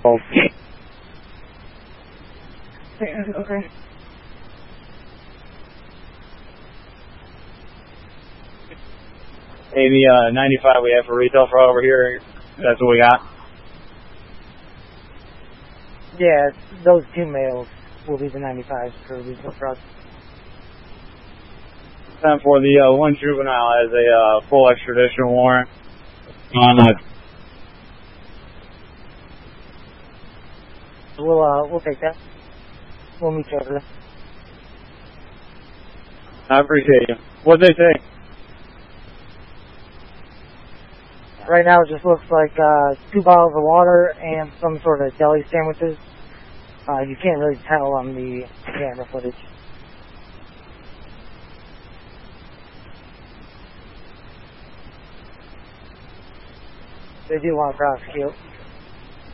Okay. Hey, the 95 we have for retail for over here, that's what we got? Yeah, those 2 males will be the 95s for retail for us. Time for the one juvenile has a full extradition warrant. We'll take that. We'll meet you over there. I appreciate you. What'd they say? Right now it just looks like 2 bottles of water and some sort of deli sandwiches. You can't really tell on the camera footage. They do want to prosecute.